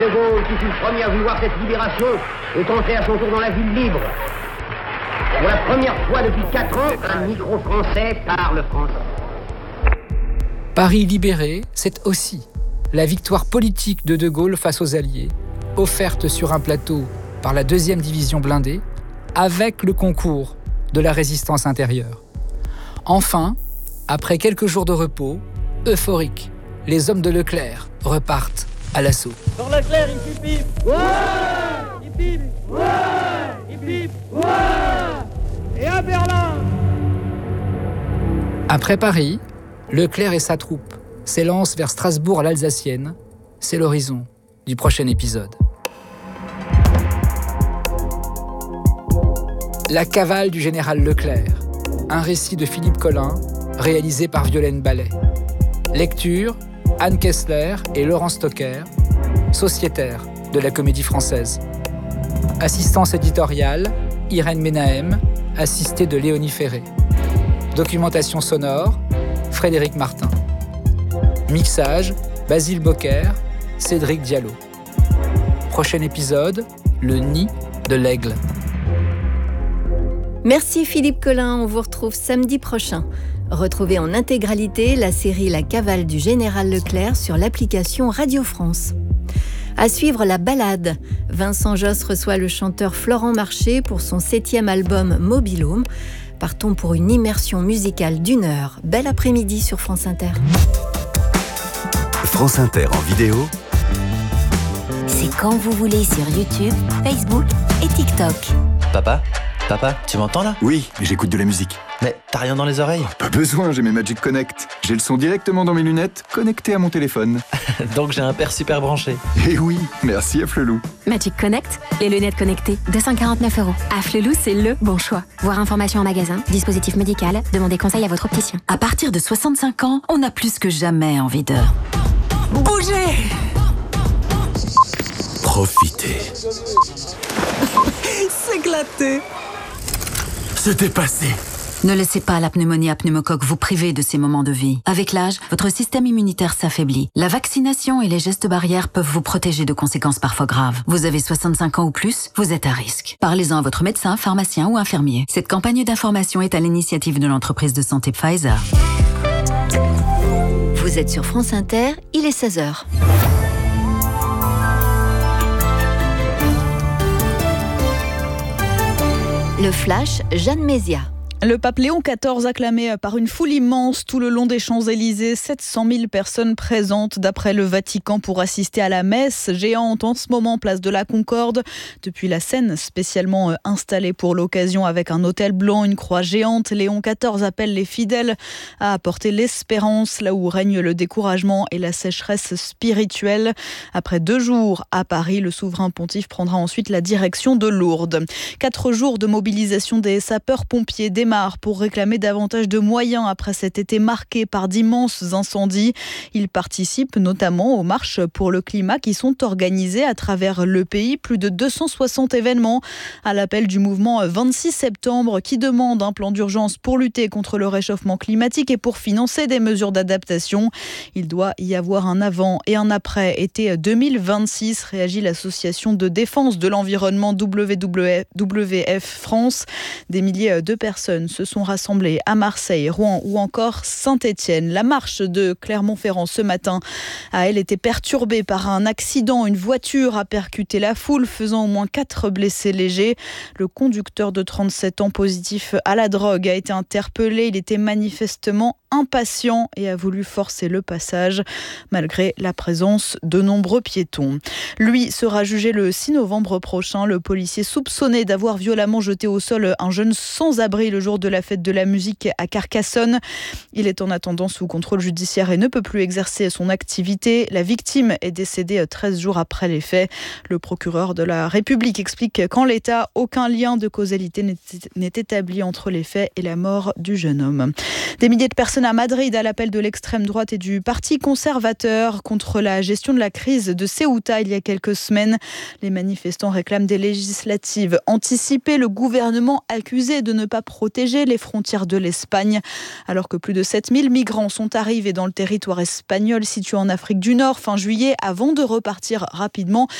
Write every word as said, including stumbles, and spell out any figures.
De Gaulle, qui fut le premier à vouloir cette libération, est entré à son tour dans la ville libre. Pour la première fois depuis quatre ans, un micro français parle français. Paris libéré, c'est aussi la victoire politique de De Gaulle face aux Alliés, offerte sur un plateau par la deuxième division blindée, avec le concours de la résistance intérieure. Enfin, après quelques jours de repos, euphoriques, les hommes de Leclerc repartent à l'assaut. Dans Leclerc, il pipe, pipe. Ouais, il pipe. Ouais, il pipe. Ouais. Et à Berlin. Après Paris, Leclerc et sa troupe s'élancent vers Strasbourg l'Alsacienne. C'est l'horizon du prochain épisode. La cavale du général Leclerc, un récit de Philippe Collin, réalisé par Violaine Ballet. Lecture, Anne Kessler et Laurent Stocker, sociétaires de la Comédie Française. Assistance éditoriale, Irène Menahem, assistée de Léonie Ferré. Documentation sonore, Frédéric Martin. Mixage, Basile Bocquer, Cédric Diallo. Prochain épisode, le nid de l'aigle. Merci Philippe Collin, on vous retrouve samedi prochain. Retrouvez en intégralité la série La cavale du général Leclerc sur l'application Radio France. À suivre La balade. Vincent Josse reçoit le chanteur Florent Marché pour son septième album Mobil-Home. Partons pour une immersion musicale d'une heure. Bel après-midi sur France Inter. France Inter en vidéo. C'est quand vous voulez sur YouTube, Facebook et TikTok. Papa ? Papa, tu m'entends là ? Oui, j'écoute de la musique. Mais t'as rien dans les oreilles ? Pas besoin, j'ai mes Magic Connect. J'ai le son directement dans mes lunettes, connecté à mon téléphone. Donc j'ai un père super branché. Eh oui, merci à Flelou. Magic Connect, les lunettes connectées, deux cent quarante-neuf euros. À Flelou, c'est le bon choix. Voir information en magasin, dispositif médical, demandez conseil à votre opticien. À partir de soixante-cinq ans, on a plus que jamais envie de... bouger. Profitez. S'éclater. Se dépasser. Ne laissez pas la pneumonie à pneumocoque vous priver de ces moments de vie. Avec l'âge, votre système immunitaire s'affaiblit. La vaccination et les gestes barrières peuvent vous protéger de conséquences parfois graves. Vous avez soixante-cinq ans ou plus, vous êtes à risque. Parlez-en à votre médecin, pharmacien ou infirmier. Cette campagne d'information est à l'initiative de l'entreprise de santé Pfizer. Vous êtes sur France Inter, il est seize heures. Le Flash, Jeanne Mézia. Le pape Léon quatorze acclamé par une foule immense tout le long des Champs-Élysées. sept cent mille personnes présentes d'après le Vatican pour assister à la messe géante en ce moment, place de la Concorde. Depuis la scène spécialement installée pour l'occasion avec un autel blanc, une croix géante, Léon quatorze appelle les fidèles à apporter l'espérance là où règne le découragement et la sécheresse spirituelle. Après deux jours à Paris, le souverain pontife prendra ensuite la direction de Lourdes. Quatre jours de mobilisation des sapeurs-pompiers démarrent pour réclamer davantage de moyens après cet été marqué par d'immenses incendies. Ils participent notamment aux marches pour le climat qui sont organisées à travers le pays. Plus de deux cent soixante événements à l'appel du mouvement vingt-six septembre qui demande un plan d'urgence pour lutter contre le réchauffement climatique et pour financer des mesures d'adaptation. Il doit y avoir un avant et un après été deux mille vingt-six, réagit l'association de défense de l'environnement W W F France. Des milliers de personnes se sont rassemblés à Marseille, Rouen ou encore Saint-Étienne. La marche de Clermont-Ferrand ce matin a, elle, été perturbée par un accident. Une voiture a percuté la foule, faisant au moins quatre blessés légers. Le conducteur de trente-sept ans positif à la drogue a été interpellé. Il était manifestement impatient et a voulu forcer le passage, malgré la présence de nombreux piétons. Lui sera jugé le six novembre prochain. Le policier soupçonné d'avoir violemment jeté au sol un jeune sans-abri le jour de la fête de la musique à Carcassonne. Il est en attendant sous contrôle judiciaire et ne peut plus exercer son activité. La victime est décédée treize jours après les faits. Le procureur de la République explique qu'en l'état, aucun lien de causalité n'est établi entre les faits et la mort du jeune homme. Des milliers de personnes scène à Madrid à l'appel de l'extrême droite et du Parti conservateur contre la gestion de la crise de Ceuta il y a quelques semaines. Les manifestants réclament des législatives anticipées. Le gouvernement accusé de ne pas protéger les frontières de l'Espagne. Alors que plus de sept mille migrants sont arrivés dans le territoire espagnol situé en Afrique du Nord fin juillet avant de repartir rapidement.